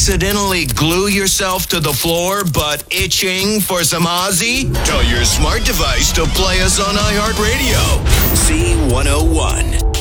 accidentally glue yourself to the floor but itching for some Ozzy? Tell your smart device to play us on iHeartRadio. Z101.